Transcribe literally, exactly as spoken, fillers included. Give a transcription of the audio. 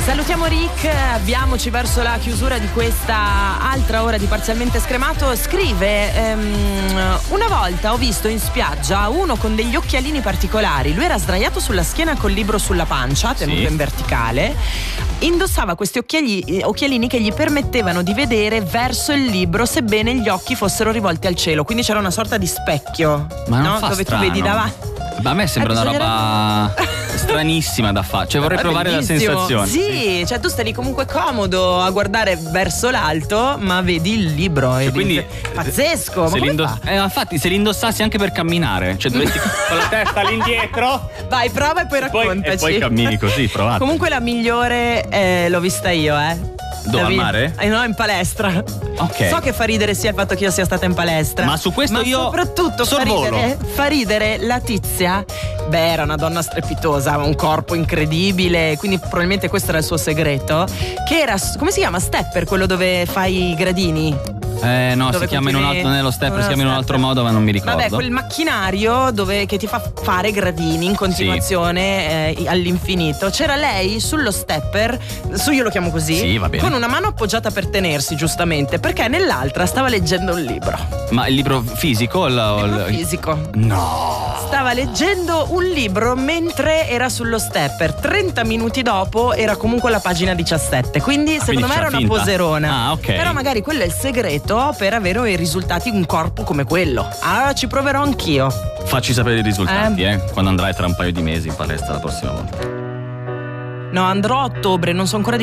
Salutiamo Rick, avviamoci verso la chiusura di questa altra ora di Parzialmente Scremato. Scrive, ehm, una volta ho visto in spiaggia uno con degli occhialini particolari. Lui era sdraiato sulla schiena col libro sulla pancia, tenuto sì. in verticale. Indossava questi occhiali, occhialini che gli permettevano di vedere verso il libro sebbene gli occhi fossero rivolti al cielo. Quindi c'era una sorta di specchio, ma non no? fa Dove strano. tu vedi davanti. Ma a me sembra eh, una roba stranissima da fare. Cioè vorrei è provare bellissimo. la sensazione. Sì, cioè tu stai lì comunque comodo a guardare verso l'alto, ma vedi il libro. Cioè, e quindi dici, pazzesco. se ma l'indoss- eh, infatti se li indossassi anche per camminare, cioè dovresti con la testa all'indietro. Vai, prova e poi raccontaci. Poi, e poi cammini così, provate. Comunque la migliore eh, l'ho vista io, eh. Dove, al mare? Eh, no, in palestra. Ok. So che fa ridere sia il fatto che io sia stata in palestra. Ma su questo ma io soprattutto fa ridere, fa ridere la tizia. Beh, era una donna strepitosa, un corpo incredibile, quindi probabilmente questo era il suo segreto. Che era, come si chiama? Stepper, quello dove fai i gradini. Eh no, dove si chiama in un altro, nello stepper si chiama in un altro modo, ma non mi ricordo. Vabbè, quel macchinario dove, che ti fa fare gradini in continuazione, sì. eh, all'infinito. C'era lei sullo stepper, su io lo chiamo così, sì, va bene. con una mano appoggiata per tenersi, giustamente, perché nell'altra stava leggendo un libro. Ma il libro fisico o il libro fisico? No. Stava leggendo un libro mentre era sullo stepper. trenta minuti dopo era comunque alla pagina diciassette. Quindi secondo quindi me era una finta. poserona. Ah, ok. Però magari quello è il segreto per avere i risultati in un corpo come quello. Allora ci proverò anch'io. Facci sapere i risultati, eh, eh quando andrai tra un paio di mesi in palestra la prossima volta. No, andrò a ottobre, non so ancora di